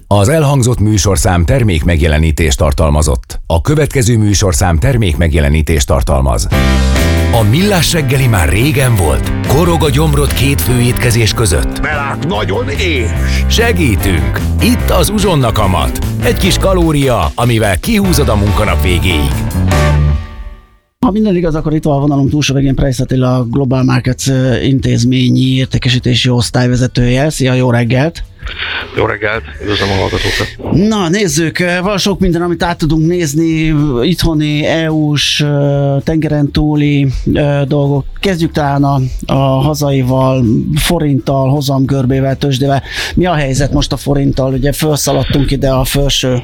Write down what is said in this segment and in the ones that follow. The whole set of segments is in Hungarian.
Az elhangzott műsorszám termék megjelenítést tartalmazott. A következő műsorszám termék megjelenítést tartalmaz. A Millás reggeli már régen volt. Korog a gyomrod két főétkezés között. Mert nagyon éhes. Segítünk! Itt az Uzsonna kamat. Egy kis kalória, amivel kihúzod a munkanap végéig. Ha minden igaz, akkor itt van a vonalunk túlsó végén Preis Attila, a Global Markets intézményi értékesítési osztályvezetője. Szia, jó reggelt! Jó reggelt, üdvözlöm a hallgatókat! Na, nézzük, van sok minden, amit át tudunk nézni, itthoni, EU-s, tengeren túli dolgok. Kezdjük talán a hazaival, forinttal, hozamgörbével, tőzsdével. Mi a helyzet most a forinttal? Ugye felszaladtunk ide a felső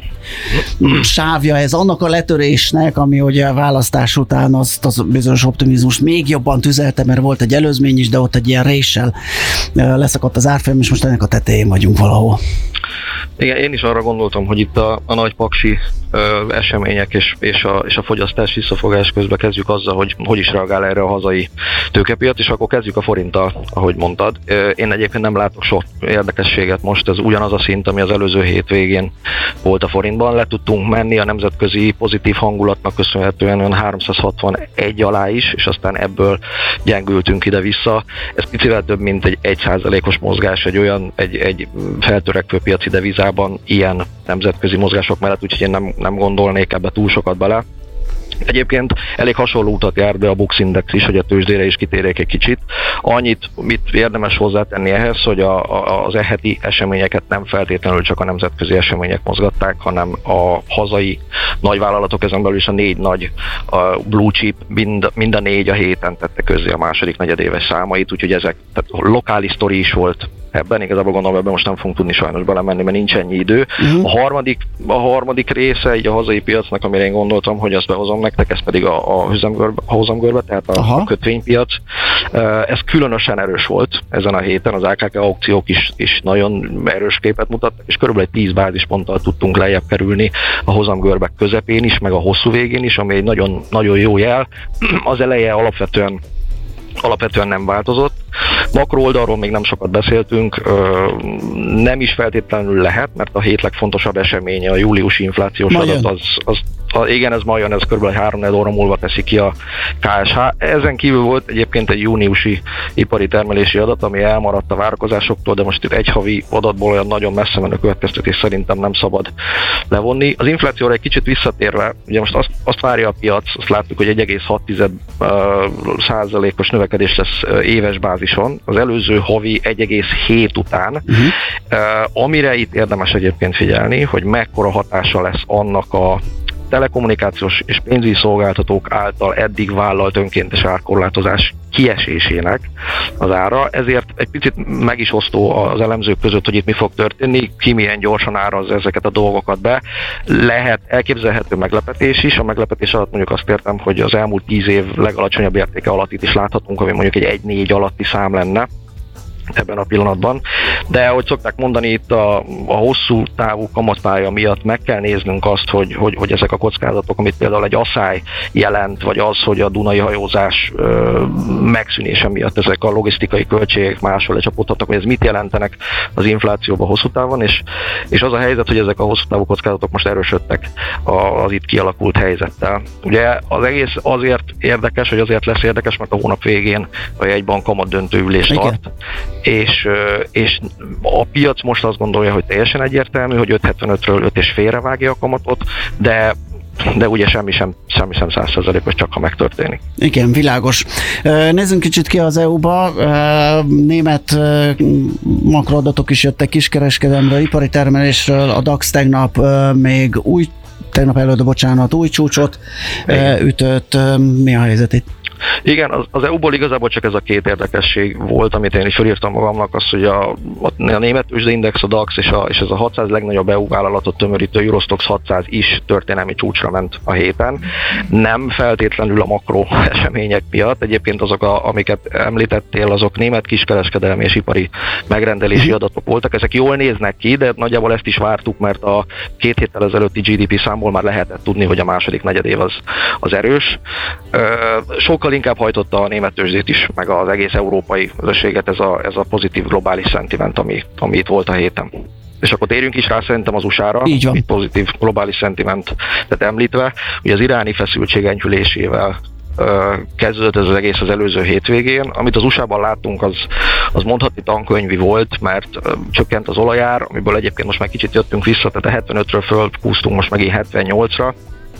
sávja, ez annak a letörésnek, ami ugye a választás után azt az bizonyos optimizmust még jobban tüzelte, mert volt egy előzmény is, de ott egy ilyen réssel leszakadt az árfolyam, és most ennek a tetején vagyunk valahol. Igen, én is arra gondoltam, hogy itt a nagy paksi események és a fogyasztás visszafogás közben kezdjük azzal, hogy is reagál erre a hazai tőkepiac, és akkor kezdjük a forinttal, ahogy mondtad. Én egyébként nem látok sok érdekességet most, ez ugyanaz a szint, ami az előző hétvégén volt a forintban. Le tudtunk menni a nemzetközi pozitív hangulatnak köszönhetően olyan 361 alá is, és aztán ebből gyengültünk ide-vissza. Ez picivel több, mint egy 1%-os mozgás egy feltörekvő piaci devizában ilyen nemzetközi mozgások mellett, úgyhogy én nem gondolnék ebbe túl sokat bele. Egyébként elég hasonló utat jár be a Bux Index is, hogy a tőzsdére is kitérjék egy kicsit. Annyit mit érdemes hozzátenni ehhez, hogy az heti eseményeket nem feltétlenül csak a nemzetközi események mozgatták, hanem a hazai nagyvállalatok, ezen belül is a 4 nagy blue chip, mind a 4 a héten tette közzé a második negyedéves számait, úgyhogy ezek tehát lokális sztori is volt ebben, igazából gondolom, ebben most nem fogunk tudni sajnos belemenni, mert nincs ennyi idő. A harmadik része így a hazai piacnak, amire én gondoltam, hogy azt behozom nektek, ez pedig a hozamgörbe, tehát a kötvénypiac. Ez különösen erős volt ezen a héten, az AKK aukciók is nagyon erős képet mutattak, és körülbelül 10 bázisponttal tudtunk lejjebb kerülni a hozamgörbek közepén is, meg a hosszú végén is, ami egy nagyon, nagyon jó jel. Az eleje alapvetően nem változott. Makro oldalról még nem sokat beszéltünk, nem is feltétlenül lehet, mert a hét legfontosabb eseménye, a júliusi inflációs adat, igen, ez ma jön, ez kb. 3-4 óra múlva teszi ki a KSH. Ezen kívül volt egyébként egy júniusi ipari termelési adat, ami elmaradt a várakozásoktól, de most itt egy havi adatból olyan nagyon messze menő következtetés szerintem nem szabad levonni. Az inflációra egy kicsit visszatérve, ugye most azt várja a piac, azt láttuk, hogy 1,6%-os növekedés lesz éves bázison, az előző havi 1,7 után, amire itt érdemes egyébként figyelni, hogy mekkora hatása lesz annak a telekommunikációs és pénzügyi szolgáltatók által eddig vállalt önkéntes árkorlátozás kiesésének az ára, ezért egy picit meg is osztó az elemzők között, hogy itt mi fog történni, ki milyen gyorsan áraz ezeket a dolgokat be. Lehet elképzelhető meglepetés is, a meglepetés alatt mondjuk azt értem, hogy az elmúlt 10 év legalacsonyabb értéke alatt itt is láthatunk, ami mondjuk egy 1,4 alatti szám lenne ebben a pillanatban. De ahogy szokták mondani, itt a hosszú távú kamatpálya miatt meg kell néznünk azt, hogy ezek a kockázatok, amit például egy asszály jelent, vagy az, hogy a dunai hajózás megszűnése miatt ezek a logisztikai költségek máshol lecsapódhatnak, hogy ez mit jelentenek az inflációban hosszú távon, és az a helyzet, hogy ezek a hosszú távú kockázatok most erősödtek az itt kialakult helyzettel. Ugye az egész azért érdekes, vagy azért lesz érdekes, mert a hónap végén a jegybank kamat döntő ülést tart, és a piac most azt gondolja, hogy teljesen egyértelmű, hogy 5,75-ről 5,5-re vágja a kamatot, de ugye semmi sem 100%-os, csak ha megtörténik. Igen, világos. Nézzünk kicsit ki az EU-ba. Német makroadatok is jöttek kiskereskedelemről, ipari termelésről. A DAX tegnap új csúcsot ütött. Mi a helyzet itt? Igen, az EU-ból igazából csak ez a két érdekesség volt, amit én is felírtam magamnak, az, hogy a német tőzsdeindex, a DAX és ez a 600 legnagyobb EU vállalatot tömörítő Eurostoxx 600 is történelmi csúcsra ment a héten. Nem feltétlenül a makro események miatt, egyébként azok, amiket említettél, azok német kiskereskedelmi és ipari megrendelési adatok voltak. Ezek jól néznek ki, de nagyjából ezt is vártuk, mert a 2 héttel ezelőtti GDP számból már lehetett tudni, hogy a második negyedév az erős. Sokkal inkább hajtotta a német tőzsdét is, meg az egész európai közösséget ez a pozitív globális szentiment, ami itt volt a héten. És akkor térjünk is rá szerintem az USA-ra, itt pozitív globális szentimentet említve, hogy az iráni feszültség enyhülésével kezdődött ez az egész az előző hétvégén. Amit az USA-ban láttunk, az mondhatni tankönyvi volt, mert csökkent az olajár, amiből egyébként most már kicsit jöttünk vissza, tehát a 75-ről fölhúztunk most megint 78-ra.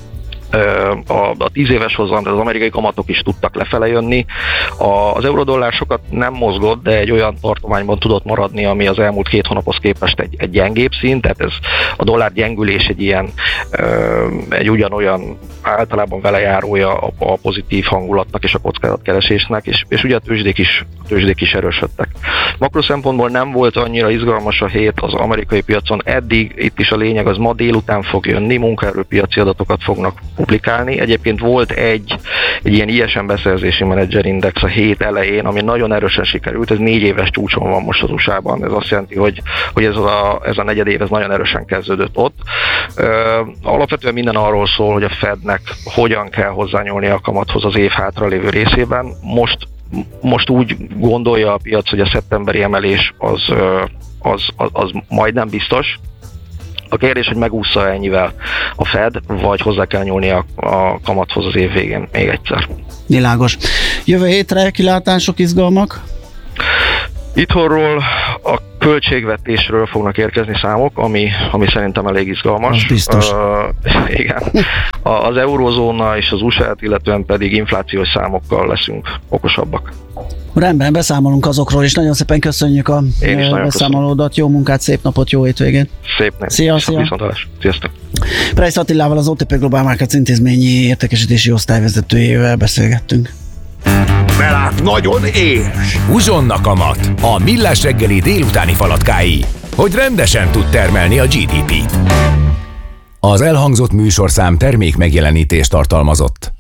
A 10 éves hozzam, az amerikai kamatok is tudtak lefele jönni. Az eurodollár sokat nem mozgott, de egy olyan tartományban tudott maradni, ami az elmúlt 2 hónaphoz képest egy gyengébb szint, tehát ez a dollár gyengülés egy ugyanolyan általában velejárója a pozitív hangulatnak és a kockázatkeresésnek, és ugye a tőzsdék is erősödtek. Makro szempontból nem volt annyira izgalmas a hét az amerikai piacon, eddig itt is a lényeg az ma délután fog jönni, munkaerőpiaci adatokat fognak publikálni. Egyébként volt egy ilyen ISM beszerzési menedzserindex a hét elején, ami nagyon erősen sikerült, ez 4 éves csúcson van most az USA-ban, ez azt jelenti, hogy ez a negyed év ez nagyon erősen kezdődött ott. Alapvetően minden arról szól, hogy a Fednek hogyan kell hozzányúlni a kamathoz az év hátralévő részében. Most úgy gondolja a piac, hogy a szeptemberi emelés az majdnem biztos. A kérdés, hogy megúszza ennyivel a Fed, vagy hozzá kell nyúlni a kamathoz az év végén még egyszer. Világos. Jövő hétre kilátások, izgalmak? Itthonról a költségvetésről fognak érkezni számok, ami szerintem elég izgalmas. Az biztos. Igen. Az eurózóna és az USA-t illetően pedig inflációs számokkal leszünk okosabbak. Rendben, beszámolunk azokról, és nagyon szépen köszönjük a beszámolódat. Jó munkát, szép napot, jó hétvégén. Szép napot. Szia. Sziasztok. Price Attilával, az OTP Global Markets intézményi értékesítési osztályvezetőjével beszélgettünk. Belát nagyon éhes. Uzsonnak a mat, a Millás reggeli délutáni falatkái, hogy rendesen tud termelni a GDP-t. Az elhangzott műsorszám termék megjelenítést tartalmazott.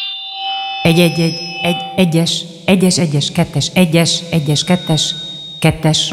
Egyes, kettes.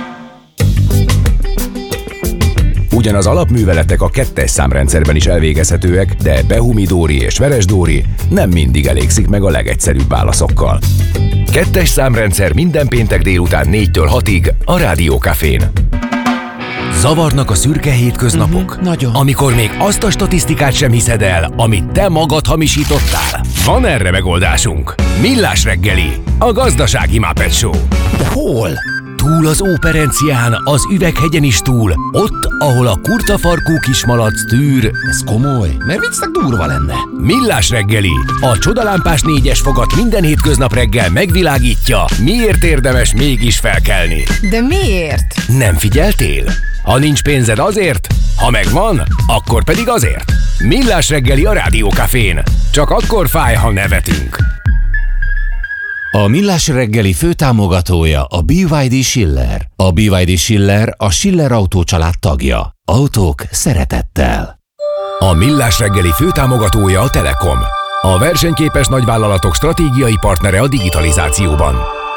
Ugyanaz alapműveletek a 2-es számrendszerben is elvégezhetőek, de Behumi-Dóri és Veres-Dóri nem mindig elégszik meg a legegyszerűbb válaszokkal. 2-es számrendszer minden péntek délután 4-től 6-ig a Rádió Cafén. Zavarnak a szürke hétköznapok? Nagyon. Amikor még azt a statisztikát sem hiszed el, amit te magad hamisítottál? Van erre megoldásunk. Millás reggeli, a gazdasági Muppet Show. De hol? Túl az Óperencián, az Üveghegyen is túl, ott, ahol a kurtafarkú kismalac tűr. Ez komoly, mert viccnek durva lenne. Millás reggeli, a csodalámpás 4-es fogat minden hétköznap reggel megvilágítja, miért érdemes mégis felkelni. De miért? Nem figyeltél? Ha nincs pénzed azért, ha megvan, akkor pedig azért. Millás reggeli a Rádió Cafén. Csak akkor fáj, ha nevetünk. A Millás reggeli főtámogatója a BYD Schiller. A BYD Schiller a Schiller Autó család tagja. Autók szeretettel. A Millás reggeli főtámogatója a Telekom. A versenyképes nagyvállalatok stratégiai partnere a digitalizációban.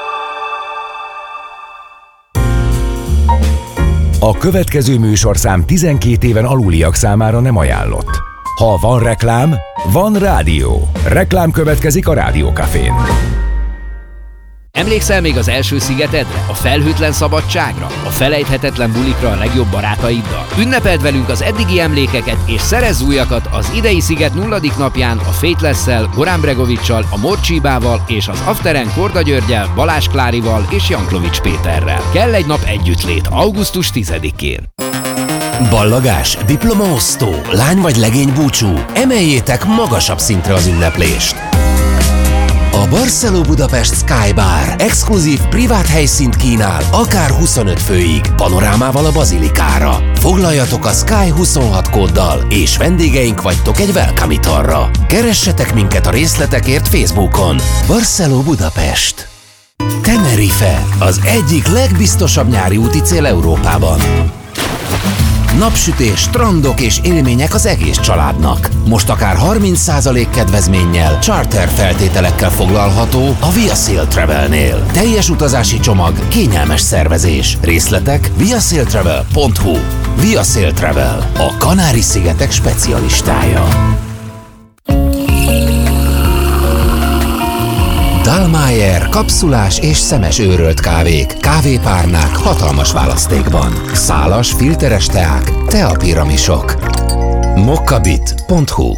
A következő műsorszám 12 éven aluliak számára nem ajánlott. Ha van reklám, van rádió. Reklám következik a Rádió Cafén. Emlékszel még az első szigetedre, a felhőtlen szabadságra, a felejthetetlen bulikra a legjobb barátaiddal? Ünnepeld velünk az eddigi emlékeket és szerezz újakat az idei sziget 0. napján a Faithless-szel, Goran Bregovic-sal, a Morcsibával és az Afteren Korda Györgyel, Balázs Klárival és Janklovics Péterrel. Kell egy nap együttlét augusztus 10-én. Ballagás, diplomaosztó, lány vagy legény búcsú. Emeljétek magasabb szintre az ünneplést. A Barceló Budapest Sky Bar exkluzív privát helyszínt kínál, akár 25 főig, panorámával a bazilikára. Foglaljatok a Sky 26 kóddal, és vendégeink vagytok egy welcome italra. Keressetek minket a részletekért Facebookon. Barceló Budapest. Tenerife, az egyik legbiztosabb nyári úti cél Európában. Napsütés, strandok és élmények az egész családnak. Most akár 30% kedvezménnyel, charter feltételekkel foglalható a Via Sail Travelnél. Teljes utazási csomag, kényelmes szervezés. Részletek viasailtravel.hu. Via Sail Travel, a Kanári-szigetek specialistája. Dallmayr kapszulás és szemes őrölt kávék, kávépárnák hatalmas választékban. Szálas, filteres teák, teapiramisok. mokkabit.hu.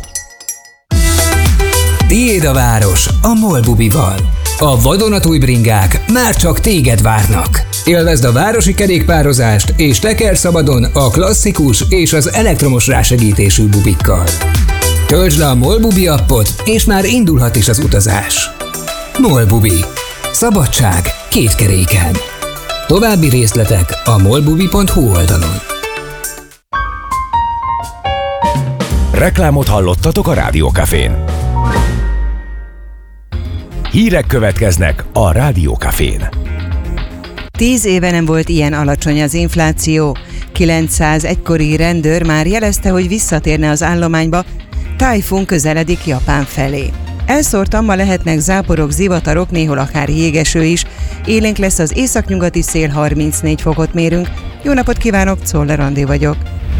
Tiéd a város a MOL Bubival. A vadonatúj bringák már csak téged várnak. Élvezd a városi kerékpározást és teker szabadon a klasszikus és az elektromos rásegítésű bubikkal. Töltsd le a MOL Bubi appot, és már indulhat is az utazás. MOL Bubi. Szabadság két keréken. További részletek a molbubi.hu oldalon. Reklámot hallottatok a Rádió Cafén. Hírek következnek a Rádió Cafén. 10 éve nem volt ilyen alacsony az infláció. 900 egykori rendőr már jelezte, hogy visszatérne az állományba, tájfun közeledik Japán felé. Elszórtan ma lehetnek záporok, zivatarok, néhol akár jégeső is. Élénk lesz az északnyugati szél, 34 fokot mérünk. Jó napot kívánok, Czoller Andi vagyok.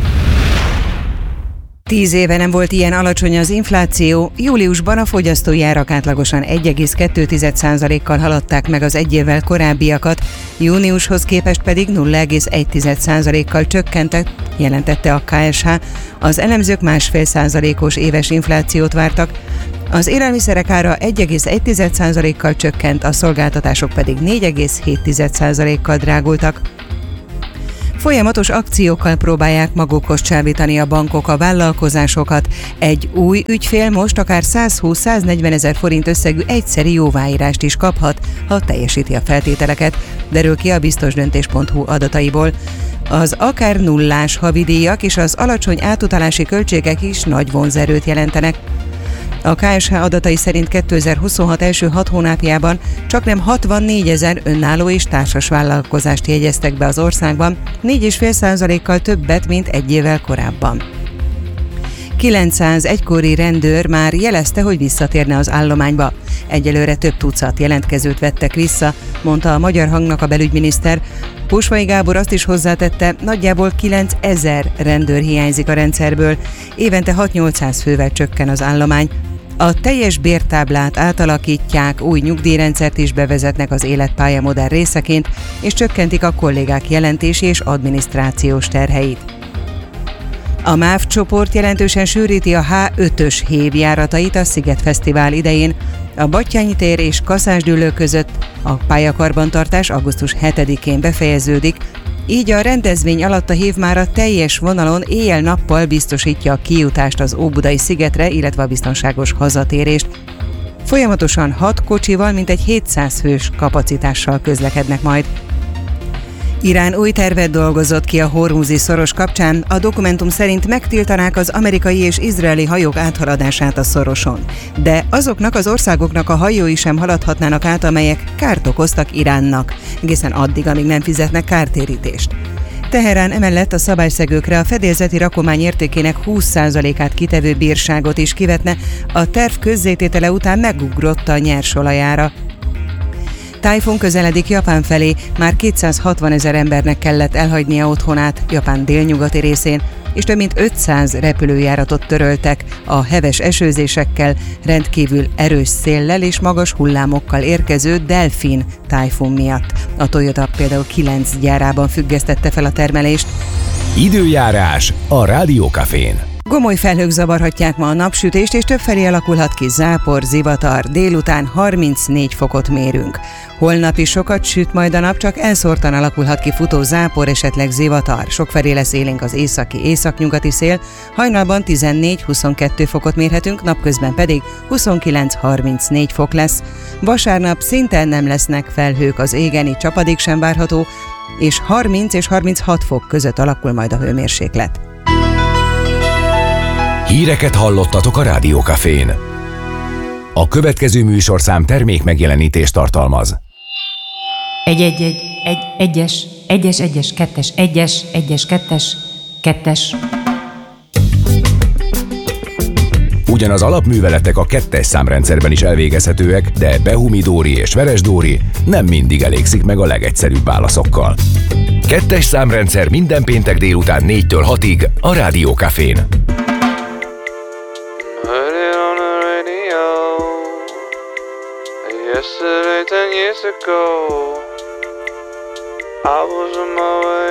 10 éve nem volt ilyen alacsony az infláció. Júliusban a fogyasztói árak átlagosan 1,2%-kal haladták meg az egy évvel korábbiakat, júniushoz képest pedig 0,1%-kal csökkentek, jelentette a KSH. Az elemzők 1,5%-os éves inflációt vártak. Az élelmiszerek ára 1,1%-kal csökkent, a szolgáltatások pedig 4,7%-kal drágultak. Folyamatos akciókkal próbálják magukhoz csábítani a bankok a vállalkozásokat. Egy új ügyfél most akár 120-140 ezer forint összegű egyszeri jóváírást is kaphat, ha teljesíti a feltételeket, derül ki a biztosdöntés.hu adataiból. Az akár nullás havidíjak és az alacsony átutalási költségek is nagy vonzerőt jelentenek. A KSH adatai szerint 2026 első 6 hónapjában csaknem 64 ezer önálló és társas vállalkozást jegyeztek be az országban, 4,5%-kal többet, mint egy évvel korábban. 900 egykori rendőr már jelezte, hogy visszatérne az állományba. Egyelőre több tucat jelentkezőt vettek vissza, mondta a Magyar Hangnak a belügyminiszter. Húsvai Gábor azt is hozzátette, nagyjából 9000 rendőr hiányzik a rendszerből, évente 6-800 fővel csökken az állomány. A teljes bértáblát átalakítják, új nyugdíjrendszert is bevezetnek az életpálya modern részeként, és csökkentik a kollégák jelentési és adminisztrációs terheit. A MÁV csoport jelentősen sűríti a H5-ös hévjáratait a Sziget Fesztivál idején. A Battyányi tér és Kaszásdüllő között a pályakarbantartás augusztus 7-én befejeződik, így a rendezvény alatt a hév már a teljes vonalon éjjel-nappal biztosítja a kijutást az Óbudai szigetre, illetve a biztonságos hazatérést. Folyamatosan 6 kocsival, mintegy 700 fős kapacitással közlekednek majd. Irán új tervet dolgozott ki a Hormuzi szoros kapcsán, a dokumentum szerint megtiltanák az amerikai és izraeli hajók áthaladását a szoroson. De azoknak az országoknak a hajói sem haladhatnának át, amelyek kárt okoztak Iránnak, egészen addig, amíg nem fizetnek kártérítést. Teherán emellett a szabályszegőkre a fedélzeti rakomány értékének 20%-át kitevő bírságot is kivetne, a terv közzététele után megugrott a nyersolajára. Tájfun közeledik Japán felé, már 260 ezer embernek kellett elhagynia otthonát Japán délnyugati részén, és több mint 500 repülőjáratot töröltek a heves esőzésekkel, rendkívül erős széllel és magas hullámokkal érkező Delfin tájfun miatt. A Toyota például 9 gyárában függesztette fel a termelést. Időjárás a Rádió Cafén. Gomoly felhők zavarhatják ma a napsütést, és többfelé alakulhat ki zápor, zivatar. Délután 34 fokot mérünk. Holnap is sokat süt majd a nap, csak elszórtan alakulhat ki futó zápor, esetleg zivatar. Sokfelé lesz élénk az északi, északnyugati szél. Hajnalban 14-22 fokot mérhetünk, napközben pedig 29-34 fok lesz. Vasárnap szinte nem lesznek felhők az égen, így csapadék sem várható, és 30 és 36 fok között alakul majd a hőmérséklet. Híreket hallottatok a Rádió Cafén. A következő műsorszám termék megjelenítést tartalmaz. Egyes, kettes. Ugyanaz alapműveletek a 2-es számrendszerben is elvégezhetőek, de Behumi-Dóri és Veres-Dóri nem mindig elégszik meg a legegyszerűbb válaszokkal. 2-es számrendszer minden péntek délután 4-től 6-ig a Rádió Cafén. Yesterday, 10 years ago, I was on my way